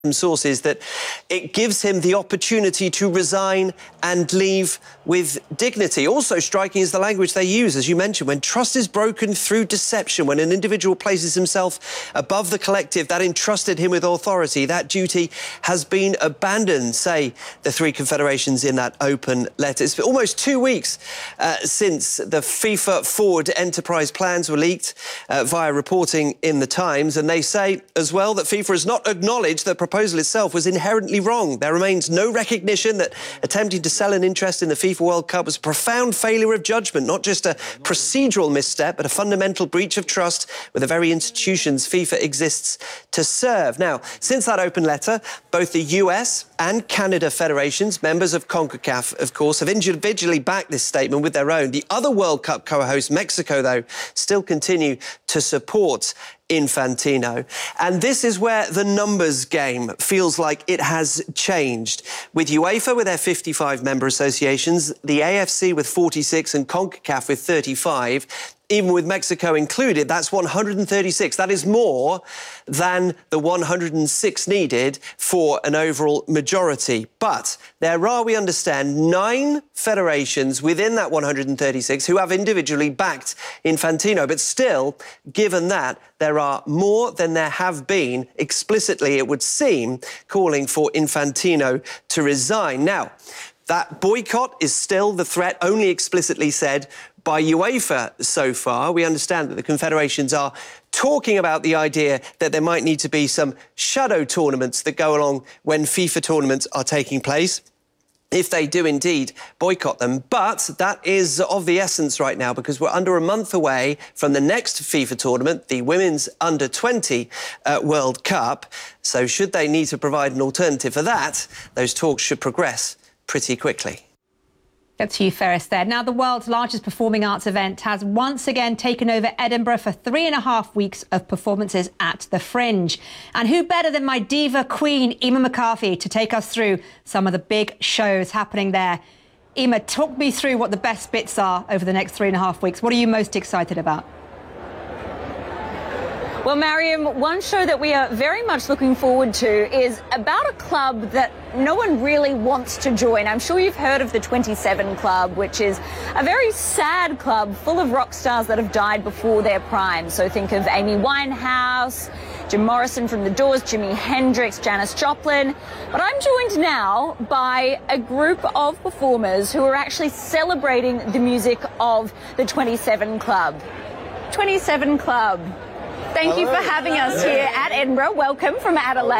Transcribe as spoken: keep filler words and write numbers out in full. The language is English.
from sources that it gives him the opportunity to resign and leave with dignity. Also striking is the language they use, as you mentioned, when trust is broken through deception, when an individual places himself above the collective that entrusted him with authority, that duty has been abandoned, say the three confederations in that open letter. It's been almost two weeks uh, since the FIFA Forward enterprise plans were leaked uh, via reporting in the Times, and they say as well that FIFA has not acknowledged that proposal itself was inherently wrong. There remains no recognition that attempting to sell an interest in the FIFA World Cup was a profound failure of judgment, not just a procedural misstep, but a fundamental breach of trust with the very institutions FIFA exists to serve. Now, since that open letter, both the U S and Canada federations, members of CONCACAF, of course, have individually backed this statement with their own. The other World Cup co-host, Mexico, though, still continue to support Infantino. And this is where the numbers game feels like it has changed. With UEFA with their fifty-five member associations, the A F C with forty-six and CONCACAF with thirty-five, even with Mexico included, that's one hundred thirty-six. That is more than the one hundred six needed for an overall majority. But there are, we understand, nine federations within that one hundred thirty-six who have individually backed Infantino. But still, given that, there are more than there have been explicitly, it would seem, calling for Infantino to resign. Now, that boycott is still the threat only explicitly said by UEFA so far. We understand that the confederations are talking about the idea that there might need to be some shadow tournaments that go along when FIFA tournaments are taking place, if they do indeed boycott them. But that is of the essence right now, because we're under a month away from the next FIFA tournament, the Women's Under twenty uh, World Cup. So should they need to provide an alternative for that, those talks should progress pretty quickly. That's you, Ferris, there. Now, the world's largest performing arts event has once again taken over Edinburgh for three and a half weeks of performances at the Fringe. And who better than my diva queen, Emma McCarthy, to take us through some of the big shows happening there. Emma, talk me through what the best bits are over the next three and a half weeks. What are you most excited about? Well, Mariam, one show that we are very much looking forward to is about a club that no one really wants to join. I'm sure you've heard of the twenty-seven Club, which is a very sad club full of rock stars that have died before their prime. So think of Amy Winehouse, Jim Morrison from The Doors, Jimi Hendrix, Janis Joplin. But I'm joined now by a group of performers who are actually celebrating the music of the twenty-seven Club. twenty-seven Club. Thank you for having us here at Edinburgh. Welcome from Adelaide.